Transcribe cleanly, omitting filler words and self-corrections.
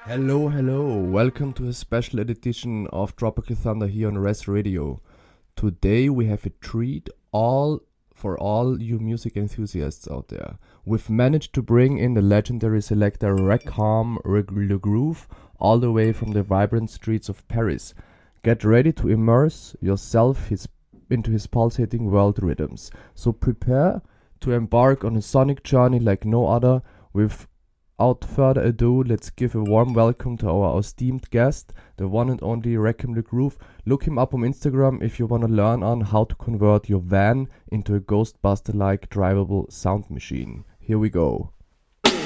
Hello, hello. Welcome to a special edition of Tropical Thunder here on Res Radio. Today we have a treat for all you music enthusiasts out there. We've managed to bring in the legendary selector Rackham Le Groove all the way from the vibrant streets of Paris. Get ready to immerse yourself into his pulsating world rhythms. So prepare to embark on a sonic journey like no other. Without further ado, let's give a warm welcome to our esteemed guest, the one and only Rackham Le Groove. Look him up on Instagram if you want to learn on how to convert your van into a Ghostbuster-like drivable sound machine. Here we go.